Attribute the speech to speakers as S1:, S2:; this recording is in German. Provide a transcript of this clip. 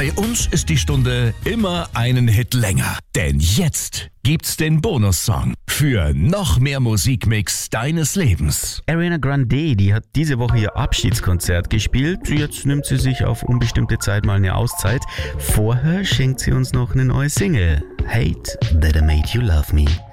S1: Bei uns ist die Stunde immer einen Hit länger. Denn jetzt gibt's den Bonussong für noch mehr Musikmix deines Lebens.
S2: Ariana Grande, die hat diese Woche ihr Abschiedskonzert gespielt. Jetzt nimmt sie sich auf unbestimmte Zeit mal eine Auszeit. Vorher schenkt sie uns noch eine neue Single. Hate That I Made You Love Me.